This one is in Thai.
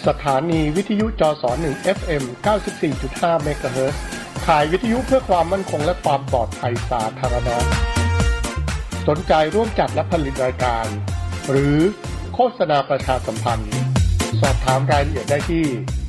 สถานีวิทยุจส1 FM 94.5 เมกะเฮิรตซ์ขายวิทยุเพื่อความมั่นคงและความปลอดภัยสาธารณะสนใจร่วมจัดและผลิตรายการหรือโฆษณาประชาสัมพันธ์สอบถามรายละเอียดได้ที่